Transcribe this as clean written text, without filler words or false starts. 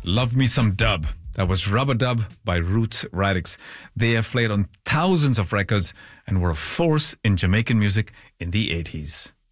Love Me Some Dub. That was Rubber Dub by Roots Radics. They have played on thousands of records and were a force in Jamaican music in the 80s.